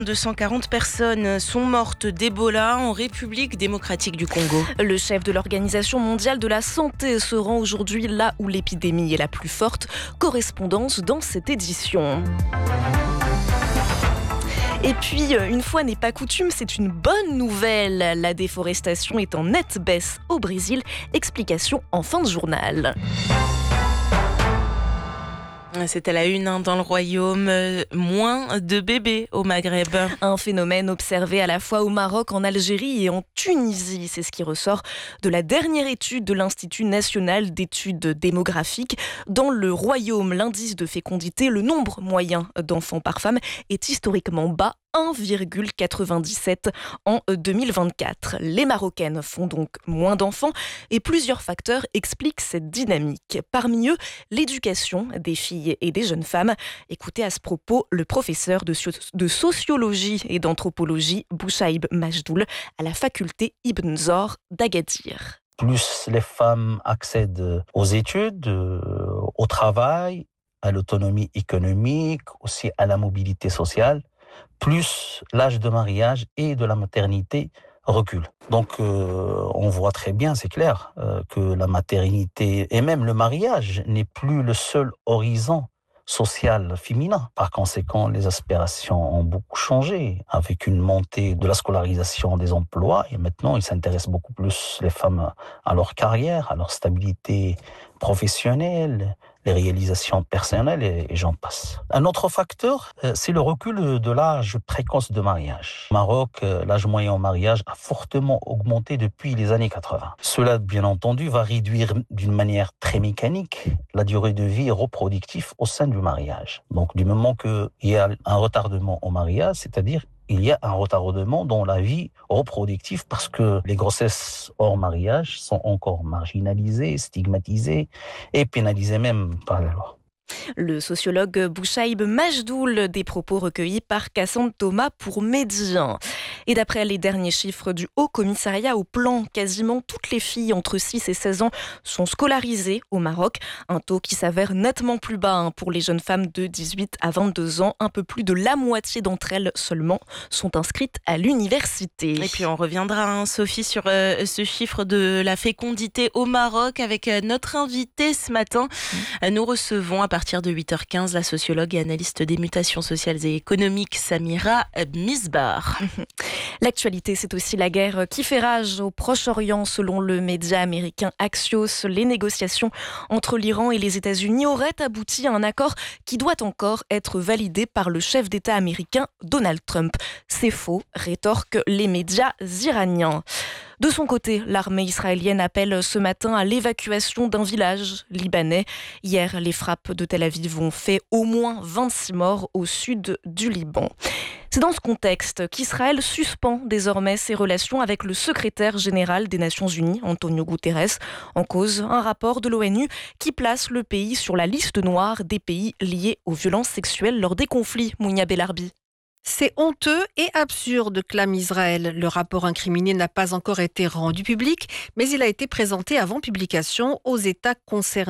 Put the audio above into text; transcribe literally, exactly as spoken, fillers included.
deux cent quarante personnes sont mortes d'Ebola en République démocratique du Congo. Le chef de l'Organisation mondiale de la santé se rend aujourd'hui là où l'épidémie est la plus forte. Correspondance dans cette édition. Et puis, une fois n'est pas coutume, c'est une bonne nouvelle. La déforestation est en nette baisse au Brésil. Explication en fin de journal. C'est à la une hein, dans le royaume, euh, moins de bébés au Maghreb. Un phénomène observé à la fois au Maroc, en Algérie et en Tunisie. C'est ce qui ressort de la dernière étude de l'Institut national d'études démographiques. Dans le royaume, l'indice de fécondité, le nombre moyen d'enfants par femme, est historiquement bas. un virgule quatre-vingt-dix-sept en deux mille vingt-quatre. Les Marocaines font donc moins d'enfants et plusieurs facteurs expliquent cette dynamique. Parmi eux, l'éducation des filles et des jeunes femmes. Écoutez à ce propos le professeur de, de sociologie et d'anthropologie Bouchaïb Majdoul à la faculté Ibn Zor d'Agadir. Plus les femmes accèdent aux études, au travail, à l'autonomie économique, aussi à la mobilité sociale, plus l'âge de mariage et de la maternité recule. Donc euh, on voit très bien, c'est clair, euh, que la maternité et même le mariage n'est plus le seul horizon social féminin. Par conséquent, les aspirations ont beaucoup changé avec une montée de la scolarisation des emplois et maintenant ils s'intéressent beaucoup plus les femmes à leur carrière, à leur stabilité professionnelle, les réalisations personnelles et, et j'en passe. Un autre facteur, euh, c'est le recul de l'âge précoce de mariage. Au Maroc, euh, l'âge moyen au mariage a fortement augmenté depuis les années quatre-vingts. Cela, bien entendu, va réduire d'une manière très mécanique la durée de vie reproductive au sein du mariage. Donc, du moment qu'il y a un retardement au mariage, c'est-à-dire il y a un retardement dans la vie reproductive parce que les grossesses hors mariage sont encore marginalisées, stigmatisées et pénalisées même par la loi. Le sociologue Bouchaïb Majdoul, des propos recueillis par Cassandre Thomas pour Médian. Et d'après les derniers chiffres du Haut Commissariat au Plan, quasiment toutes les filles entre six et seize ans sont scolarisées au Maroc. Un taux qui s'avère nettement plus bas hein, pour les jeunes femmes de dix-huit à vingt-deux ans. Un peu plus de la moitié d'entre elles seulement sont inscrites à l'université. Et puis on reviendra, hein, Sophie, sur euh, ce chiffre de la fécondité au Maroc avec euh, notre invité ce matin. Mmh. Nous recevons à partir de huit heures quinze la sociologue et analyste des mutations sociales et économiques Samira Misbar. L'actualité, c'est aussi la guerre qui fait rage au Proche-Orient. Selon le média américain Axios, les négociations entre l'Iran et les États-Unis auraient abouti à un accord qui doit encore être validé par le chef d'État américain Donald Trump. C'est faux, rétorquent les médias iraniens. De son côté, l'armée israélienne appelle ce matin à l'évacuation d'un village libanais. Hier, les frappes de Tel Aviv ont fait au moins vingt-six morts au sud du Liban. C'est dans ce contexte qu'Israël suspend désormais ses relations avec le secrétaire général des Nations Unies, Antonio Guterres. En cause, un rapport de l'ONU qui place le pays sur la liste noire des pays liés aux violences sexuelles lors des conflits. Mounia Belarbi. C'est honteux et absurde, clame Israël. Le rapport incriminé n'a pas encore été rendu public, mais il a été présenté avant publication aux États concernés.